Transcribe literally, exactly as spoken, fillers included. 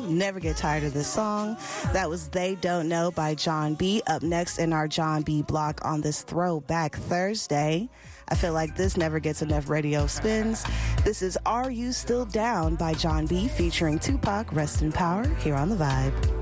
Never get tired of this song. That was They Don't Know by John B. Up next in our John B block on this Throwback Thursday. I feel like this never gets enough radio spins. This is Are You Still Down by John B. featuring Tupac, Rest in Power, here on The Vibe.